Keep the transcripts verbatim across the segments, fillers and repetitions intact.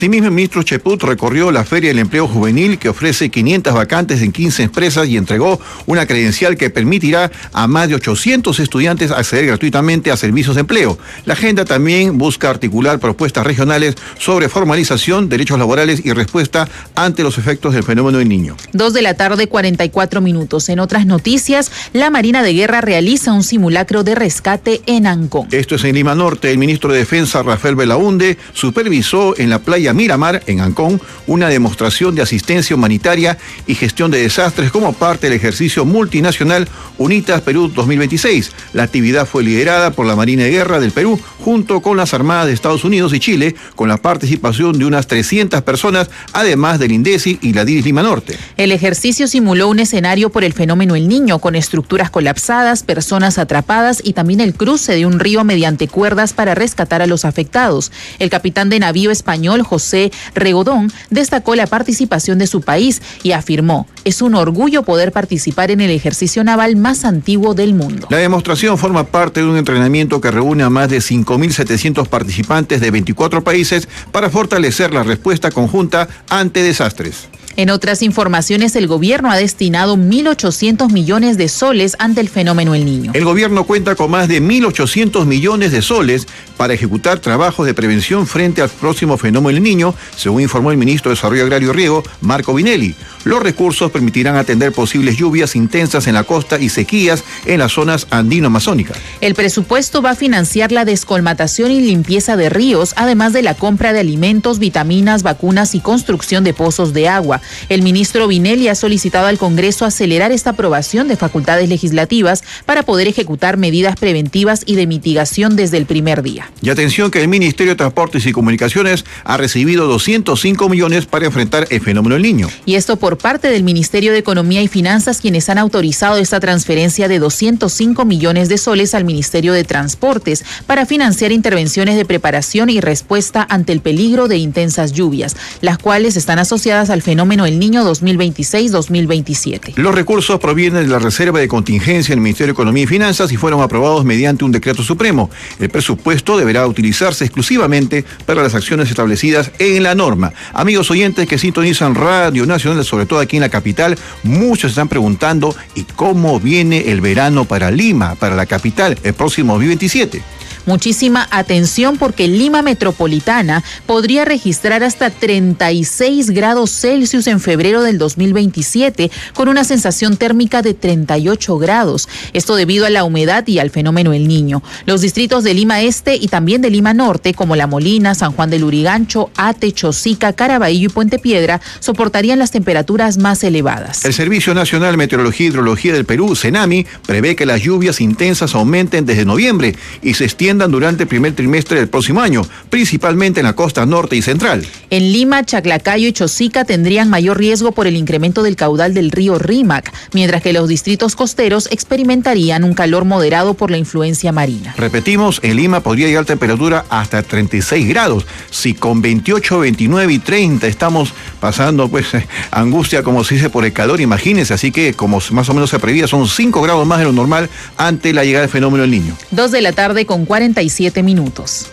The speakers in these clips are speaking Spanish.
Asimismo, el ministro Cheput recorrió la Feria del Empleo Juvenil, que ofrece quinientas vacantes en quince empresas, y entregó una credencial que permitirá a más de ochocientos estudiantes acceder gratuitamente a servicios de empleo. La agenda también busca articular propuestas regionales sobre formalización, derechos laborales y respuesta ante los efectos del fenómeno del Niño. Dos de la tarde, cuarenta y cuatro minutos. En otras noticias, la Marina de Guerra realiza un simulacro de rescate en Ancón. Esto es en Lima Norte. El ministro de Defensa, Rafael Belaunde, supervisó en la playa Miramar, en Ancón, una demostración de asistencia humanitaria y gestión de desastres como parte del ejercicio multinacional UNITAS Perú dos mil veintiséis. La actividad fue liderada por la Marina de Guerra del Perú junto con las Armadas de Estados Unidos y Chile, con la participación de unas trescientas personas, además del INDECI y la DIRIS Lima Norte. El ejercicio simuló un escenario por el fenómeno El Niño, con estructuras colapsadas, personas atrapadas y también el cruce de un río mediante cuerdas para rescatar a los afectados. El capitán de navío español, José Regodón, destacó la participación de su país y afirmó: es un orgullo poder participar en el ejercicio naval más antiguo del mundo. La demostración forma parte de un entrenamiento que reúne a más de cinco mil setecientos participantes de veinticuatro países para fortalecer la respuesta conjunta ante desastres. En otras informaciones, el gobierno ha destinado mil ochocientos millones de soles ante el fenómeno El Niño. El gobierno cuenta con más de mil ochocientos millones de soles para ejecutar trabajos de prevención frente al próximo fenómeno El Niño, según informó el ministro de Desarrollo Agrario y Riego, Marco Vinelli. Los recursos permitirán atender posibles lluvias intensas en la costa y sequías en las zonas andino-amazónicas. El presupuesto va a financiar la descolmatación y limpieza de ríos, además de la compra de alimentos, vitaminas, vacunas y construcción de pozos de agua. El ministro Vinelli ha solicitado al Congreso acelerar esta aprobación de facultades legislativas para poder ejecutar medidas preventivas y de mitigación desde el primer día. Y atención, que el Ministerio de Transportes y Comunicaciones ha recibido doscientos cinco millones para enfrentar el fenómeno del Niño. Y esto por parte del Ministerio de Economía y Finanzas, quienes han autorizado esta transferencia de doscientos cinco millones de soles al Ministerio de Transportes para financiar intervenciones de preparación y respuesta ante el peligro de intensas lluvias, las cuales están asociadas al fenómeno El Niño dos mil veintiséis dos mil veintisiete. Los recursos provienen de la Reserva de Contingencia del Ministerio de Economía y Finanzas y fueron aprobados mediante un decreto supremo. El presupuesto deberá utilizarse exclusivamente para las acciones establecidas en la norma. Amigos oyentes que sintonizan Radio Nacional, sobre todo aquí en la capital, muchos están preguntando: ¿y cómo viene el verano para Lima, para la capital, el próximo dos mil veintisiete? Muchísima atención, porque Lima Metropolitana podría registrar hasta treinta y seis grados Celsius en febrero del dos mil veintisiete, con una sensación térmica de treinta y ocho grados. Esto debido a la humedad y al fenómeno El Niño. Los distritos de Lima Este y también de Lima Norte, como La Molina, San Juan del Lurigancho, Ate, Chosica, Caraballo y Puente Piedra, soportarían las temperaturas más elevadas. El Servicio Nacional de Meteorología y Hidrología del Perú, CENAMI, prevé que las lluvias intensas aumenten desde noviembre y se extiendan durante el primer trimestre del próximo año, principalmente en la costa norte y central. En Lima, Chaclacayo y Chosica tendrían mayor riesgo por el incremento del caudal del río Rímac, mientras que los distritos costeros experimentarían un calor moderado por la influencia marina. Repetimos, en Lima podría llegar temperatura hasta treinta y seis grados. Si con veintiocho, veintinueve y treinta estamos pasando pues eh, angustia, como se dice, por el calor, imagínense, así que como más o menos se prevía, son cinco grados más de lo normal ante la llegada del fenómeno del Niño. Dos de la tarde con cuarenta y siete minutos.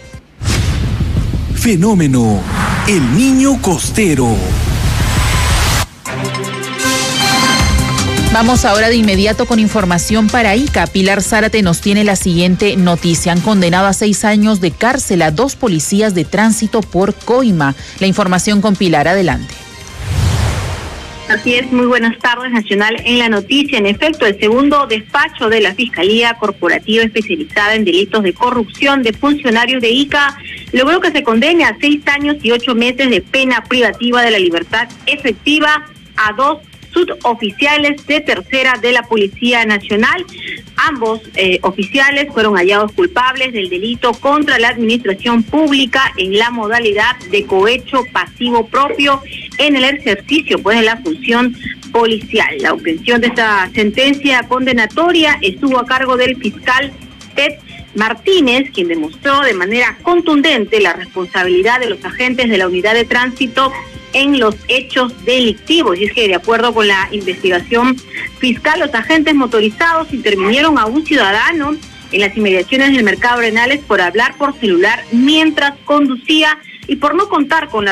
Fenómeno El Niño Costero. Vamos ahora de inmediato con información para Ica. Pilar Zárate nos tiene la siguiente noticia. Han condenado a seis años de cárcel a dos policías de tránsito por coima. La información con Pilar, adelante. Así es, muy buenas tardes, Nacional en la noticia. En efecto, el segundo despacho de la Fiscalía Corporativa Especializada en Delitos de Corrupción de Funcionarios de Ica logró que se condene a seis años y ocho meses de pena privativa de la libertad efectiva a dos suboficiales de tercera de la Policía Nacional. Ambos eh, oficiales fueron hallados culpables del delito contra la administración pública en la modalidad de cohecho pasivo propio en el ejercicio pues de la función policial. La obtención de esta sentencia condenatoria estuvo a cargo del fiscal Ted Martínez, quien demostró de manera contundente la responsabilidad de los agentes de la unidad de tránsito en los hechos delictivos. Y es que, de acuerdo con la investigación fiscal, los agentes motorizados intervinieron a un ciudadano en las inmediaciones del mercado Arenales por hablar por celular mientras conducía, y por no contar con la